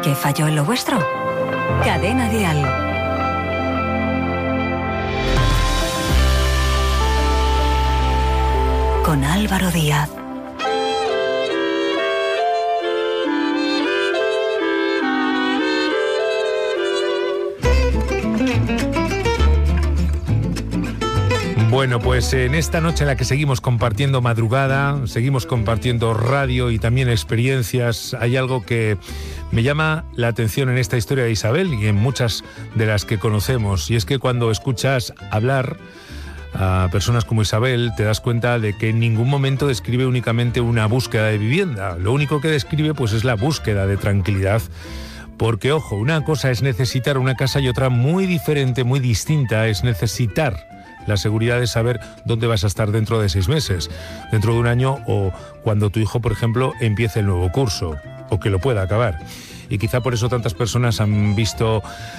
¿Qué falló en lo vuestro? Cadena Dial. Con Álvaro Díaz. Bueno, pues en esta noche en la que seguimos compartiendo madrugada, seguimos compartiendo radio y también experiencias, hay algo que me llama la atención en esta historia de Isabel y en muchas de las que conocemos, y es que cuando escuchas hablar a personas como Isabel te das cuenta de que en ningún momento describe únicamente una búsqueda de vivienda. Lo único que describe pues es la búsqueda de tranquilidad. Porque, ojo, una cosa es necesitar una casa y otra muy diferente, muy distinta, es necesitar la seguridad de saber dónde vas a estar dentro de 6 meses, dentro de un año o cuando tu hijo, por ejemplo, empiece el nuevo curso o que lo pueda acabar. Y quizá por eso tantas personas se han visto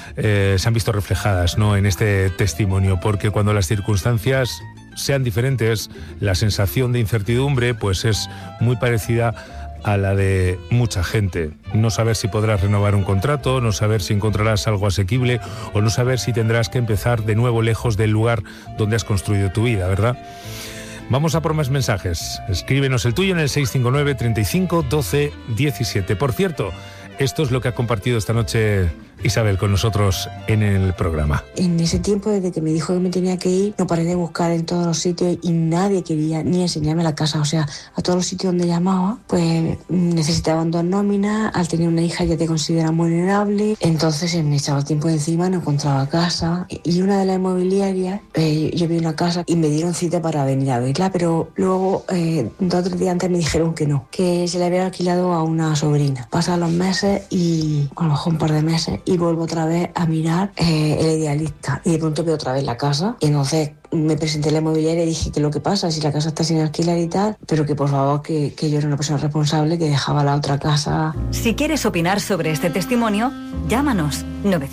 reflejadas, ¿no?, en este testimonio, porque cuando las circunstancias sean diferentes, la sensación de incertidumbre pues es muy parecida a la de mucha gente. No saber si podrás renovar un contrato, no saber si encontrarás algo asequible o no saber si tendrás que empezar de nuevo lejos del lugar donde has construido tu vida, ¿verdad? Vamos a por más mensajes. Escríbenos el tuyo en el 659 35 12 17. Por cierto, esto es lo que ha compartido esta noche Isabel con nosotros en el programa. En ese tiempo, desde que me dijo que me tenía que ir, no paré de buscar en todos los sitios y nadie quería ni enseñarme la casa. O sea, a todos los sitios donde llamaba, pues necesitaban 2 nóminas. Al tener una hija ya te consideran vulnerable. Entonces me echaba el tiempo de encima, no encontraba casa. Y una de las inmobiliarias, yo vi una casa y me dieron cita para venir a verla, pero luego 2 o 3 días antes me dijeron que no, que se le había alquilado a una sobrina. Pasan los meses y a lo mejor un par de meses y vuelvo otra vez a mirar El Idealista y de pronto veo otra vez la casa y entonces me presenté a la inmobiliaria y dije que lo que pasa si la casa está sin alquilar y tal, pero que por favor que yo era una persona responsable que dejaba la otra casa. Si quieres opinar sobre este testimonio, llámanos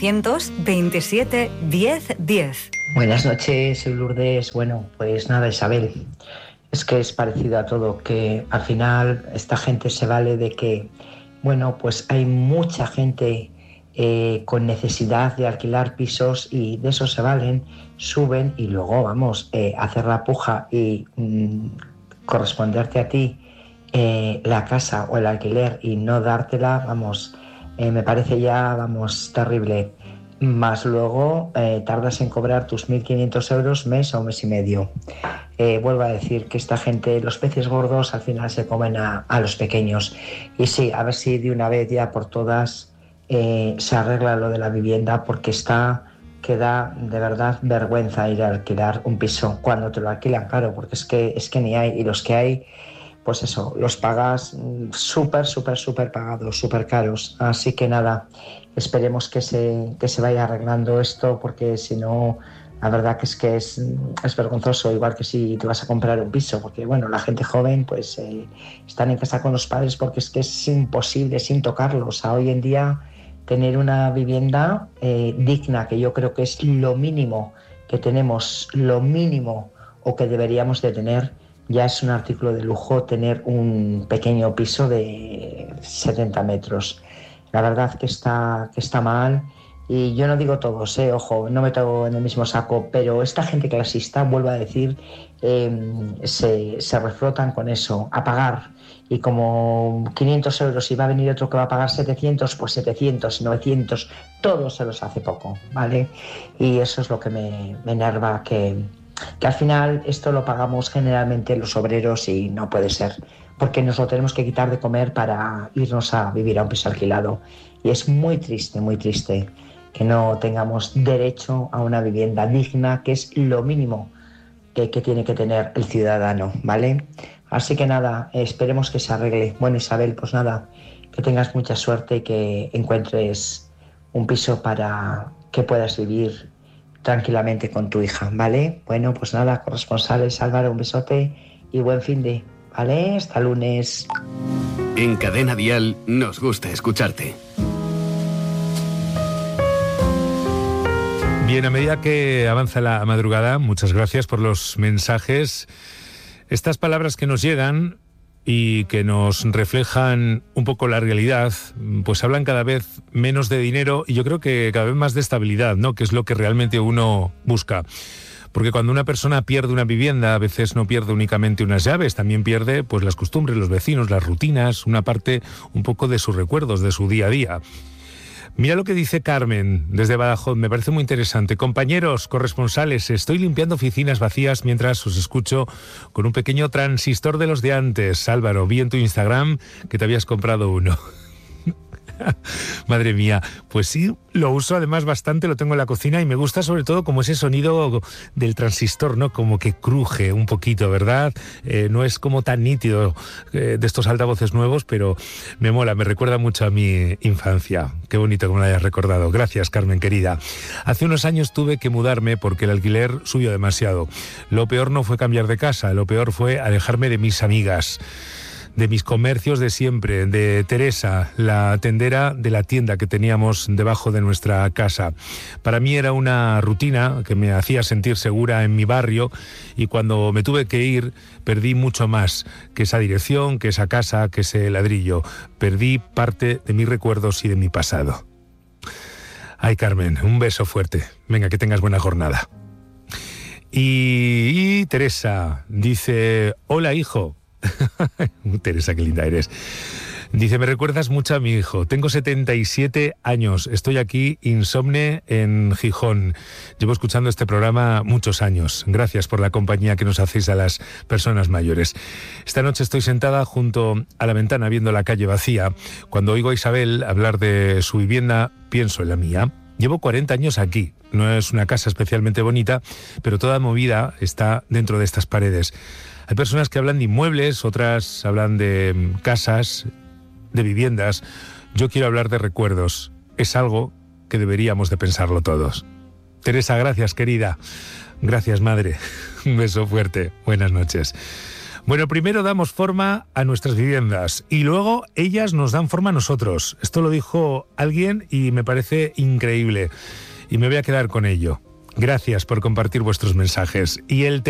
927 10 10. Buenas noches, soy Lourdes. Bueno, pues nada, Isabel, es que es parecido a todo, que al final esta gente se vale de que, bueno, pues hay mucha gente con necesidad de alquilar pisos y de eso se valen, suben y luego vamos a hacer la puja y corresponderte a ti la casa o el alquiler y no dártela, vamos, me parece ya, vamos, terrible. Más luego tardas en cobrar tus 1.500 euros mes o mes y medio. Vuelvo a decir que esta gente, los peces gordos al final se comen a los pequeños. Y sí, a ver si de una vez ya por todas se arregla lo de la vivienda, porque que da de verdad vergüenza ir a alquilar un piso cuando te lo alquilan, claro, porque es que ni hay, y los que hay, pues eso, los pagas súper pagados, súper caros. Así que nada, esperemos que se vaya arreglando esto, porque si no, la verdad que es vergonzoso, igual que si te vas a comprar un piso, porque bueno, la gente joven pues están en casa con los padres porque es imposible sin tocarlos. O sea, hoy en día tener una vivienda digna, que yo creo que es lo mínimo que tenemos, lo mínimo o que deberíamos de tener, ya es un artículo de lujo tener un pequeño piso de 70 metros. La verdad que está mal. Y yo no digo todos, ojo, no me meto en el mismo saco, pero esta gente clasista, vuelvo a decir, se reflotan con eso, a pagar. Y como 500 euros y va a venir otro que va a pagar 700, pues 700, 900, todos se los hace poco, ¿vale? Y eso es lo que me enerva, que al final esto lo pagamos generalmente los obreros y no puede ser, porque nos lo tenemos que quitar de comer para irnos a vivir a un piso alquilado. Y es muy triste que no tengamos derecho a una vivienda digna, que es lo mínimo que tiene que tener el ciudadano, ¿vale? Así que nada, esperemos que se arregle. Bueno, Isabel, pues nada, que tengas mucha suerte y que encuentres un piso para que puedas vivir tranquilamente con tu hija, ¿vale? Bueno, pues nada, corresponsales, Álvaro, un besote y buen fin de, ¿vale? Hasta lunes. En Cadena Dial nos gusta escucharte. Bien, a medida que avanza la madrugada, muchas gracias por los mensajes. Estas palabras que nos llegan y que nos reflejan un poco la realidad, pues hablan cada vez menos de dinero y yo creo que cada vez más de estabilidad, ¿no? Que es lo que realmente uno busca. Porque cuando una persona pierde una vivienda, a veces no pierde únicamente unas llaves, también pierde pues las costumbres, los vecinos, las rutinas, una parte un poco de sus recuerdos, de su día a día. Mira lo que dice Carmen desde Badajoz, me parece muy interesante. Compañeros, corresponsales, estoy limpiando oficinas vacías mientras os escucho con un pequeño transistor de los de antes. Álvaro, vi en tu Instagram que te habías comprado uno. Madre mía, pues sí, lo uso además bastante, lo tengo en la cocina y me gusta sobre todo como ese sonido del transistor, ¿no? Como que cruje un poquito, ¿verdad? No es como tan nítido de estos altavoces nuevos, pero me mola, me recuerda mucho a mi infancia. Qué bonito que me lo hayas recordado. Gracias, Carmen, querida. Hace unos años tuve que mudarme porque el alquiler subió demasiado. Lo peor no fue cambiar de casa, lo peor fue alejarme de mis amigas, de mis comercios de siempre, de Teresa, la tendera de la tienda que teníamos debajo de nuestra casa. Para mí era una rutina que me hacía sentir segura en mi barrio y cuando me tuve que ir perdí mucho más que esa dirección, que esa casa, que ese ladrillo. Perdí parte de mis recuerdos y de mi pasado. Ay, Carmen, un beso fuerte. Venga, que tengas buena jornada. Y Teresa dice, hola, hijo. Teresa, qué linda eres. Dice, me recuerdas mucho a mi hijo. Tengo 77 años. Estoy aquí insomne en Gijón. Llevo escuchando este programa muchos años. Gracias por la compañía que nos hacéis a las personas mayores. Esta noche estoy sentada junto a la ventana viendo la calle vacía. Cuando oigo a Isabel hablar de su vivienda, pienso en la mía. Llevo 40 años aquí. No es una casa especialmente bonita, pero toda movida está dentro de estas paredes. Hay personas que hablan de inmuebles, otras hablan de casas, de viviendas. Yo quiero hablar de recuerdos. Es algo que deberíamos de pensarlo todos. Teresa, gracias, querida. Gracias, madre. Un beso fuerte. Buenas noches. Bueno, primero damos forma a nuestras viviendas y luego ellas nos dan forma a nosotros. Esto lo dijo alguien y me parece increíble. Y me voy a quedar con ello. Gracias por compartir vuestros mensajes. Y el